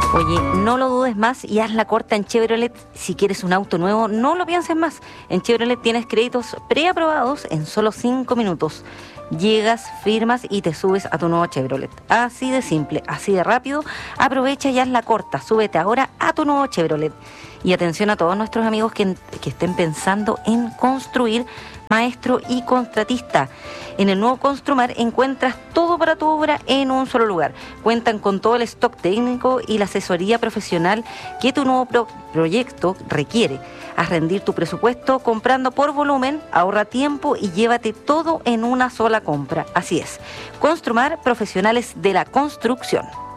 Oye, no lo dudes más y haz la corta en Chevrolet. Si quieres un auto nuevo, no lo pienses más. En Chevrolet tienes créditos preaprobados en solo 5 minutos. Llegas, firmas y te subes a tu nuevo Chevrolet. Así de simple, así de rápido. Aprovecha y haz la corta. Súbete ahora a tu nuevo Chevrolet. Y atención a todos nuestros amigos que estén pensando en construir, maestro y contratista. En el nuevo Construmar encuentras todo para tu obra en un solo lugar. Cuentan con todo el stock técnico y la asesoría profesional que tu nuevo proyecto requiere. Haz rendir tu presupuesto comprando por volumen, ahorra tiempo y llévate todo en una sola compra. Así es. Construmar, profesionales de la construcción.